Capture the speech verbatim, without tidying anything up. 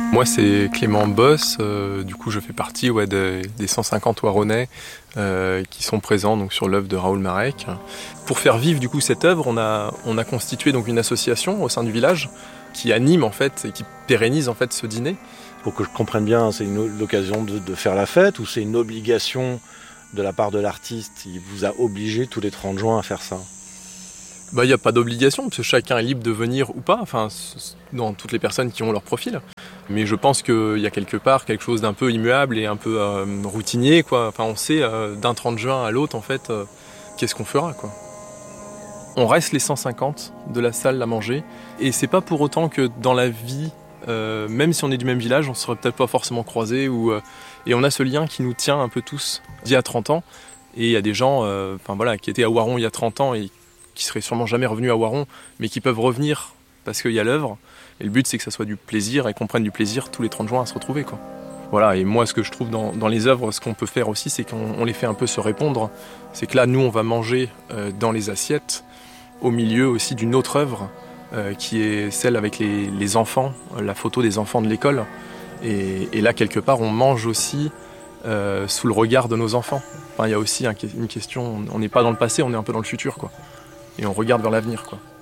Moi, c'est Clément Boss. Euh, du coup, je fais partie ouais, de, des cent cinquante Waronnais euh, qui sont présents donc, sur l'œuvre de Raoul Marek. Pour faire vivre du coup cette œuvre, on a, on a constitué donc, une association au sein du village qui anime en fait et qui pérennise en fait ce dîner. Pour que je comprenne bien, c'est une, l'occasion de, de faire la fête ou c'est une obligation de la part de l'artiste? Il vous a obligé tous les trente juin à faire ça? Bah, il n'y a pas d'obligation, parce que chacun est libre de venir ou pas, enfin, dans toutes les personnes qui ont leur profil. Mais je pense qu'il y a quelque part quelque chose d'un peu immuable et un peu euh, routinier, quoi. Enfin, on sait euh, d'un trente juin à l'autre, en fait, euh, qu'est-ce qu'on fera, quoi. On reste les cent cinquante de la salle à manger, et c'est pas pour autant que dans la vie, euh, même si on est du même village, on serait peut-être pas forcément croisés, ou, euh, et on a ce lien qui nous tient un peu tous d'il y a trente ans. Et il y a des gens, euh, enfin voilà, qui étaient à Waron il y a trente ans et qui seraient sûrement jamais revenus à Waron, mais qui peuvent revenir parce qu'il y a l'œuvre. Et le but, c'est que ça soit du plaisir et qu'on prenne du plaisir tous les trente juin à se retrouver, quoi. Voilà, et moi, ce que je trouve dans, dans les œuvres, ce qu'on peut faire aussi, c'est qu'on on les fait un peu se répondre. C'est que là, nous, on va manger euh, dans les assiettes, au milieu aussi d'une autre œuvre, euh, qui est celle avec les, les enfants, euh, la photo des enfants de l'école. Et, et là, quelque part, on mange aussi euh, sous le regard de nos enfants. Enfin, il y a aussi un, une question, on n'est pas dans le passé, on est un peu dans le futur, quoi. Et on regarde vers l'avenir, quoi.